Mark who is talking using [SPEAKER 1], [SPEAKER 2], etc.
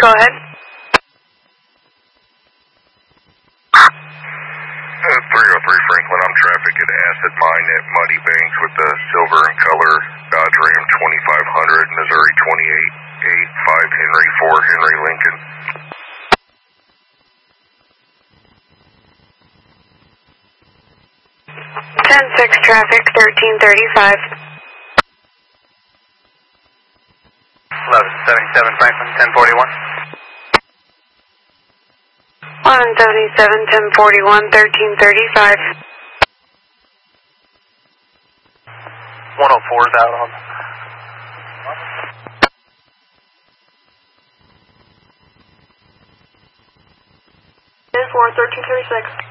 [SPEAKER 1] Go ahead.
[SPEAKER 2] 303 Franklin, I'm traffic at Acid Mine at Muddy Banks with the silver and color Dodge Ram 2500, Missouri 2885 Henry 4 Henry Lincoln.
[SPEAKER 1] 10-6 traffic, 1335.
[SPEAKER 3] 1177 Franklin, 1041.
[SPEAKER 1] 1177, 1041, 1335.
[SPEAKER 3] 104 is out on.
[SPEAKER 1] Is 1336.